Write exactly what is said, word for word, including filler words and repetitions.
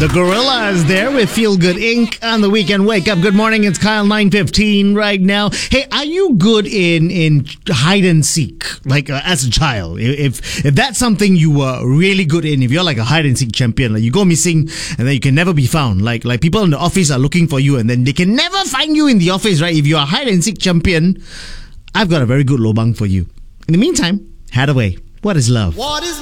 The Gorillas there with Feel Good Incorporated on the weekend wake up. Good morning, it's Kyle nine fifteen right now. Hey, are you good in in hide and seek? Like uh, as a child, if if that's something you were really good in, if you're like a hide and seek champion, like you go missing and then you can never be found. Like like people in the office are looking for you and then they can never find you in the office, right? If you're a hide and seek champion, I've got a very good lobang for you. In the meantime, head away. What is love? What is